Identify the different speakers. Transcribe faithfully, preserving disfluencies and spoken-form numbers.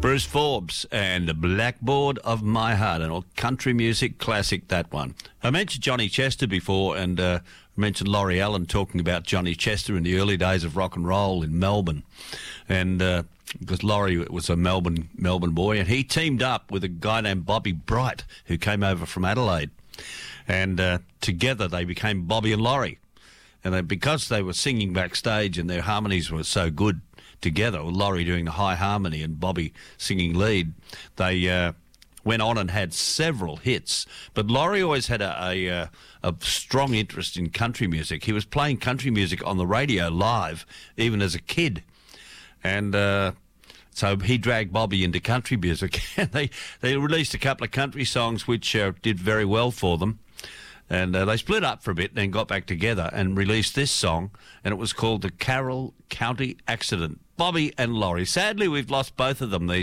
Speaker 1: Bruce Forbes and the Blackboard of My Heart, an old country music classic, that one. I mentioned Johnny Chester before, and uh, I mentioned Laurie Allen talking about Johnny Chester in the early days of rock and roll in Melbourne. And uh, because Laurie was a Melbourne Melbourne boy, and he teamed up with a guy named Bobby Bright, who came over from Adelaide. And uh, together they became Bobby and Laurie. And they, because they were singing backstage and their harmonies were so good together, with Laurie doing the high harmony and Bobby singing lead, they uh, went on and had several hits. But Laurie always had a, a, a, a strong interest in country music. He was playing country music on the radio live, even as a kid. And uh, so he dragged Bobby into country music. And they, they released a couple of country songs which uh, did very well for them. And uh, they split up for a bit and then got back together and released this song, and it was called The Carroll County Accident. Bobby and Laurie. Sadly, we've lost both of them these